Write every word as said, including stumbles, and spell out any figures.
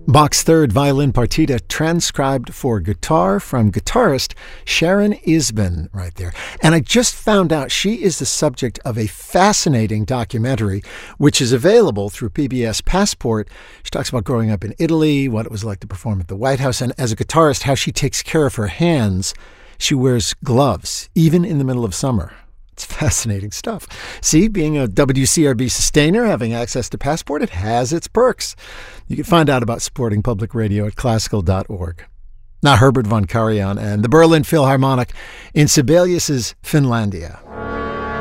Bach's Third Violin Partita transcribed for guitar from guitarist Sharon Isbin right there. And I just found out she is the subject of a fascinating documentary, which is available through P B S Passport. She talks about growing up in Italy, what it was like to perform at the White House, and as a guitarist, how she takes care of her hands. She wears gloves, even in the middle of summer. It's fascinating stuff. See, being a W C R B sustainer, having access to Passport, it has its perks. You can find out about supporting public radio at classical dot org. Now Herbert von Karajan and the Berlin Philharmonic in Sibelius's Finlandia.